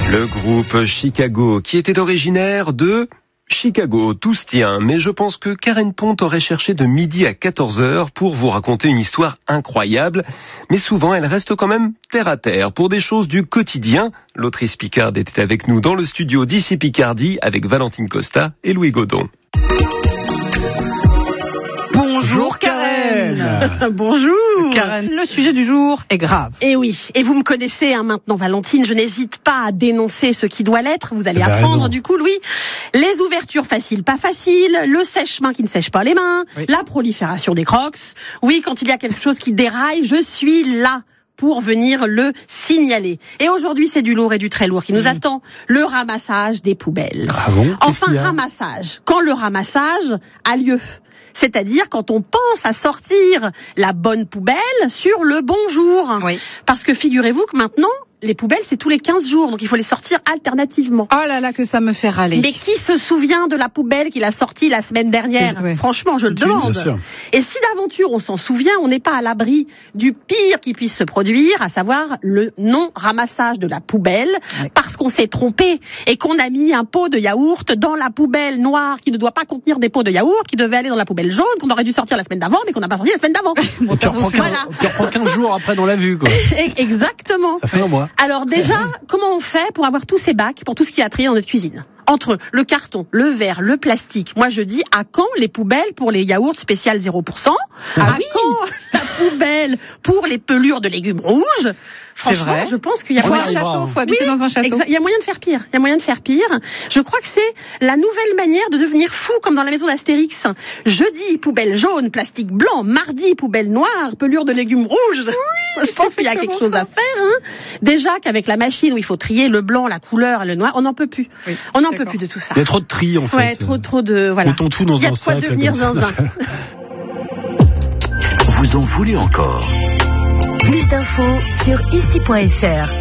Le groupe Chicago, qui était originaire de Chicago, tous tient, mais je pense que Karen Pont aurait cherché de midi à 14h pour vous raconter une histoire incroyable, mais souvent elle reste quand même terre à terre pour des choses du quotidien. L'autrice Picarde était avec nous dans le studio d'ici Picardie avec Valentine Costa et Louis Godon. Bonjour Karen. Bonjour Karen, le sujet du jour est grave. Et oui, et vous me connaissez maintenant Valentine, je n'hésite pas à dénoncer ce qui doit l'être, vous allez apprendre du coup Louis. Les ouvertures faciles, pas faciles, le sèche-main qui ne sèche pas les mains, la prolifération des crocs. Oui, quand il y a quelque chose qui déraille, je suis là pour venir le signaler. Et aujourd'hui, c'est du lourd et du très lourd qui nous attend, le ramassage des poubelles. Ah bon ? Enfin, ramassage, quand le ramassage a lieu. C'est-à-dire quand on pense à sortir la bonne poubelle sur le bon jour. Oui. Parce que figurez-vous que maintenant, les poubelles, c'est tous les 15 jours, donc il faut les sortir alternativement. Oh là là, que ça me fait râler. Mais qui se souvient de la poubelle qu'il a sortie la semaine dernière ? Oui. Franchement, je le demande. Et si d'aventure on s'en souvient, on n'est pas à l'abri du pire qui puisse se produire, à savoir le non-ramassage de la poubelle, parce qu'on s'est trompé et qu'on a mis un pot de yaourt dans la poubelle noire qui ne doit pas contenir des pots de yaourt, qui devait aller dans la poubelle jaune, qu'on aurait dû sortir la semaine d'avant, mais qu'on n'a pas sorti la semaine d'avant. Et tu reprends 15 jours après dans la vue, quoi. Exactement. Ça fait un mois. Alors déjà, comment on fait pour avoir tous ces bacs, pour tout ce qui a trait dans notre cuisine ? Entre le carton, le verre, le plastique, moi je dis à quand les poubelles pour les yaourts spécial 0% ? À quand la poubelle pour les pelures de légumes rouges ? Franchement, je pense qu'il y a faut habiter dans un château. Il y a moyen de faire pire. Je crois que c'est la nouvelle manière de devenir fou, comme dans la maison d'Astérix. Jeudi, poubelle jaune, plastique blanc. Mardi, poubelle noire, pelure de légumes rouges. Oui, je pense qu'il y a quelque chose à faire. Déjà qu'avec la machine où il faut trier le blanc, la couleur, le noir, on n'en peut plus. Oui, on n'en peut plus de tout ça. Il y a trop de tri en fait. Ouais, trop de voilà. Mettons tout dans un sac. Il y a de quoi devenir zinzin. Vous en voulez encore ? Plus d'infos sur ici.fr.